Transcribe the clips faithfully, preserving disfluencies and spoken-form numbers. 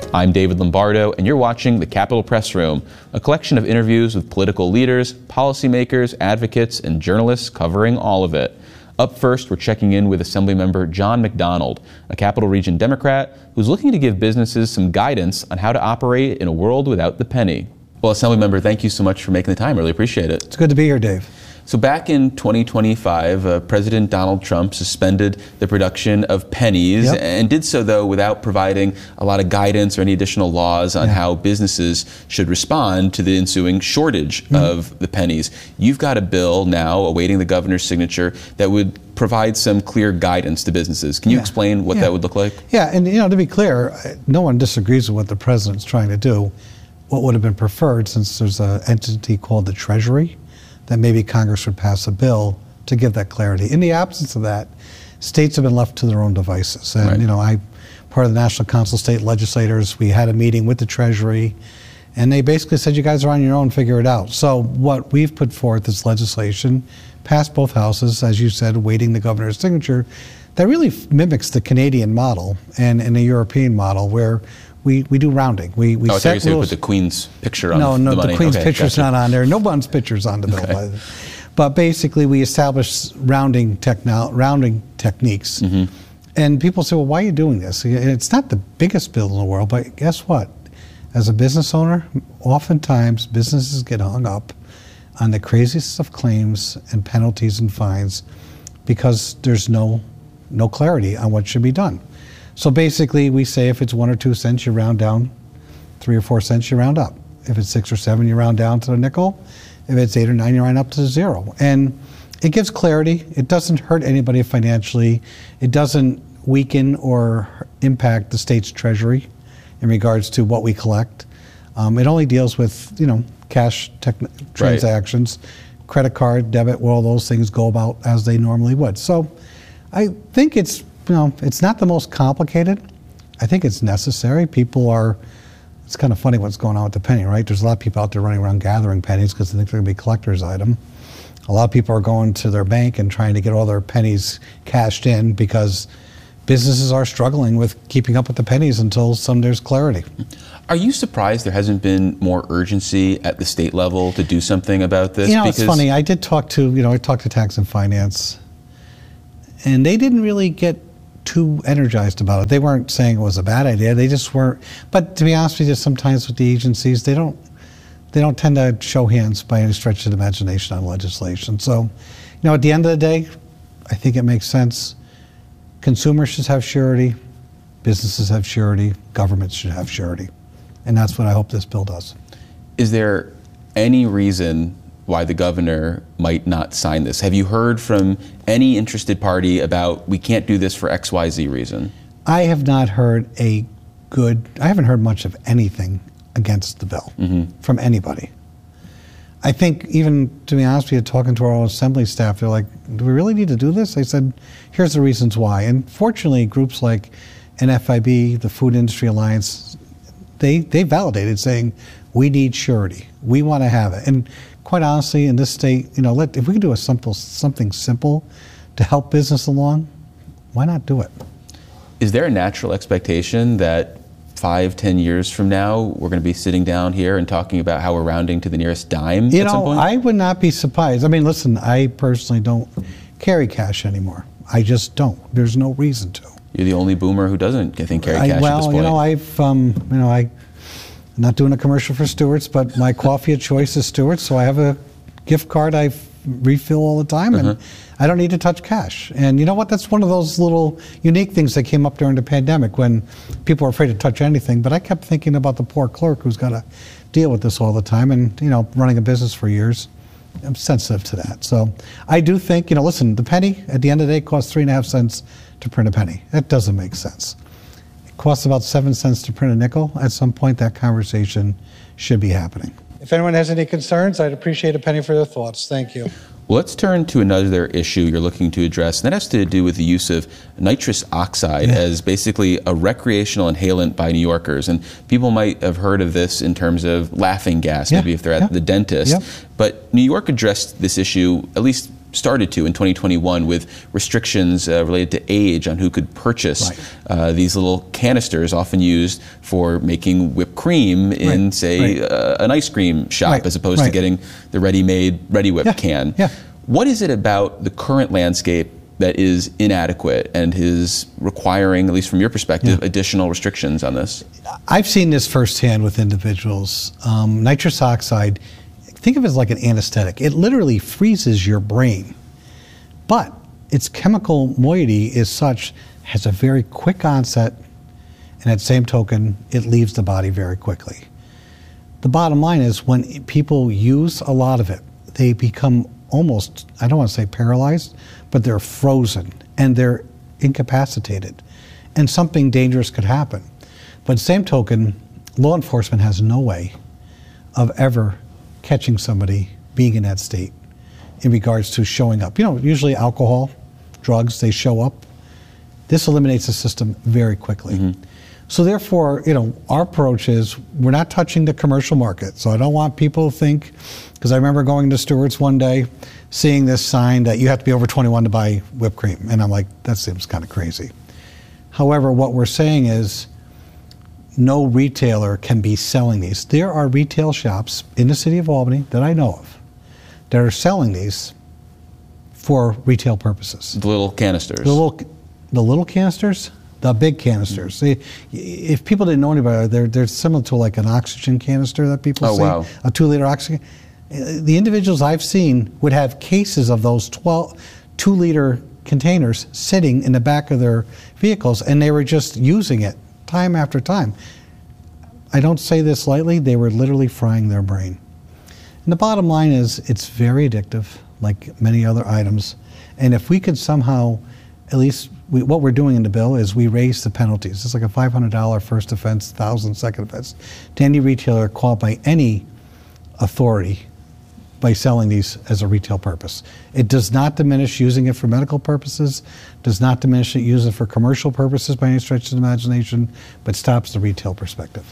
I'm David Lombardo, and you're watching The Capitol Press Room, a collection of interviews with political leaders, policymakers, advocates, and journalists covering all of it. Up first, we're checking in with Assemblymember John McDonald, a Capital Region Democrat who's looking to give businesses some guidance on how to operate in a world without the penny. Well, Assemblymember, thank you so much for making the time. Really appreciate it. It's good to be here, Dave. So back in twenty twenty-five, uh, President Donald Trump suspended the production of pennies, Yep. and did so, though, without providing a lot of guidance or any additional laws on Yeah. how businesses should respond to the ensuing shortage mm-hmm. of the pennies. You've got a bill now awaiting the governor's signature that would provide some clear guidance to businesses. Can you yeah. explain what yeah. that would look like? Yeah, and you know, to be clear, no one disagrees with what the president's trying to do. What would have been preferred, since there's an entity called the Treasury, that maybe Congress would pass a bill to give that clarity. In the absence of that, states have been left to their own devices. And, right. you know, I, part of the National Council of State Legislators, we had a meeting with the Treasury, and they basically said, you guys are on your own, figure it out. So what we've put forth is legislation, passed both houses, as you said, awaiting the governor's signature, that really mimics the Canadian model and, and the European model, where we, we do rounding. We, we oh, set I thought you rules. Put the Queen's picture on no, the, no, the money. the Queen's okay, picture's gotcha. not on there. No one's picture's on the bill. Okay. By the, but basically, we establish rounding techno, rounding techniques. Mm-hmm. And people say, well, why are you doing this? It's not the biggest bill in the world, but guess what? As a business owner, oftentimes businesses get hung up on the craziest of claims and penalties and fines because there's no, no clarity on what should be done. So basically, we say if it's one or two cents, you round down. Three or four cents, you round up. If it's six or seven, you round down to the nickel. If it's eight or nine, you round up to zero. And it gives clarity. It doesn't hurt anybody financially. It doesn't weaken or impact the state's treasury in regards to what we collect. Um, it only deals with, you know, cash transactions, right. credit card, debit, well, those things go about as they normally would. So I think it's, you know, it's not the most complicated. I think it's necessary. People are, it's kind of funny what's going on with the penny, right? There's a lot of people out there running around gathering pennies because they think they're going to be a collector's item. A lot of people are going to their bank and trying to get all their pennies cashed in because businesses are struggling with keeping up with the pennies until some there's clarity. Are you surprised there hasn't been more urgency at the state level to do something about this? You know, because it's funny. I did talk to, you know, I talked to Tax and Finance, and they didn't really get too energized about it. They weren't saying it was a bad idea. They just weren't. But to be honest with you, sometimes with the agencies, they don't they don't tend to show hands by any stretch of the imagination on legislation. So, you know, at the end of the day, I think it makes sense. Consumers should have surety, businesses have surety, governments should have surety. And that's what I hope this bill does. Is there any reason why the governor might not sign this? Have you heard from any interested party about we can't do this for X Y Z reason? I have not heard a good, I haven't heard much of anything against the bill mm-hmm. from anybody. I think even, to be honest with you, talking to our own assembly staff, they're like, do we really need to do this? I said, here's the reasons why. And fortunately, groups like N F I B, the Food Industry Alliance, they, they validated saying, we need surety. We want to have it. And quite honestly, in this state, you know, let, if we can do a simple, something simple to help business along, why not do it? Is there a natural expectation that five, ten years from now, we're going to be sitting down here and talking about how we're rounding to the nearest dime you at know, some point? I would not be surprised. I mean, listen, I personally don't carry cash anymore. I just don't. There's no reason to. You're the only boomer who doesn't, I think, carry I, cash well, at this point. you know, I've, um, you know, I, I'm not doing a commercial for Stewart's, but my coffee of choice is Stewart's, so I have a gift card I refill all the time, and uh-huh. I don't need to touch cash. And you know what? That's one of those little unique things that came up during the pandemic when people were afraid to touch anything. But I kept thinking about the poor clerk who's got to deal with this all the time, and you know, running a business for years, I'm sensitive to that. So I do think, you know, listen, the penny at the end of the day costs three and a half cents to print a penny. That doesn't make sense. It costs about seven cents to print a nickel. At some point, that conversation should be happening. If anyone has any concerns, I'd appreciate a penny for their thoughts. Thank you. Well, let's turn to another issue you're looking to address, and that has to do with the use of nitrous oxide yeah. as basically a recreational inhalant by New Yorkers. And people might have heard of this in terms of laughing gas, yeah. maybe if they're at yeah. the dentist. Yeah. But New York addressed this issue, at least started to in twenty twenty-one with restrictions uh, related to age on who could purchase right. uh, these little canisters often used for making whipped cream in, right. say, right. Uh, an ice cream shop right. as opposed right. to getting the ready-made, ready-whip yeah. can. Yeah. What is it about the current landscape that is inadequate and is requiring, at least from your perspective, yeah. additional restrictions on this? I've seen this firsthand with individuals. Um, nitrous oxide, think of it as like an anesthetic. It literally freezes your brain. But its chemical moiety is such, has a very quick onset, and at the same token, it leaves the body very quickly. The bottom line is when people use a lot of it, they become almost, I don't want to say paralyzed, but they're frozen and they're incapacitated. And something dangerous could happen. But same token, law enforcement has no way of ever catching somebody being in that state in regards to showing up. You know, usually alcohol, drugs, they show up. This eliminates the system very quickly. Mm-hmm. So therefore, you know, our approach is we're not touching the commercial market. So I don't want people to think, because I remember going to Stewart's one day, seeing this sign that you have to be over twenty-one to buy whipped cream. And I'm like, that seems kind of crazy. However, what we're saying is no retailer can be selling these. There are retail shops in the city of Albany that I know of that are selling these for retail purposes. The little canisters. The little, the little canisters, the big canisters. Mm-hmm. They, if people didn't know any better, they're, they're similar to like an oxygen canister that people oh, see. Wow. A two-liter oxygen. The individuals I've seen would have cases of those twelve, two-liter containers sitting in the back of their vehicles, and they were just using it time after time. I don't say this lightly, they were literally frying their brain. And the bottom line is it's very addictive, like many other items. And if we could somehow, at least we, what we're doing in the bill is we raise the penalties. It's like a five hundred dollars first offense, one thousand dollars second offense, to any retailer caught by any authority by selling these as a retail purpose. It does not diminish using it for medical purposes, does not diminish it using it for commercial purposes by any stretch of the imagination, but stops the retail perspective.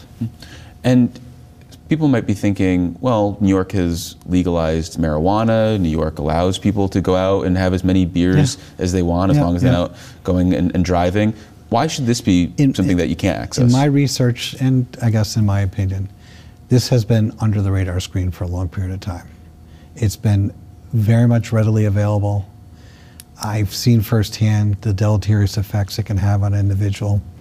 And people might be thinking, well, New York has legalized marijuana, New York allows people to go out and have as many beers yeah. as they want, as yeah, long as yeah. they're not going and, and driving. Why should this be in, something in, that you can't access? In my research, and I guess in my opinion, this has been under the radar screen for a long period of time. It's been very much readily available. I've seen firsthand the deleterious effects it can have on an individual.